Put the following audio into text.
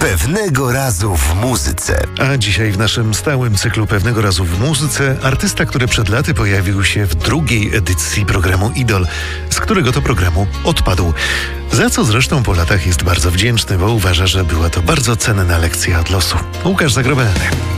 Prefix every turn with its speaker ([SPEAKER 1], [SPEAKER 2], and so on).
[SPEAKER 1] Pewnego razu w muzyce.
[SPEAKER 2] A dzisiaj w naszym stałym cyklu Pewnego razu w muzyce artysta, który przed laty pojawił się w drugiej edycji programu Idol, z którego to programu odpadł. Za co zresztą po latach jest bardzo wdzięczny, bo uważa, że była to bardzo cenna lekcja od losu. Łukasz Zagrobelny.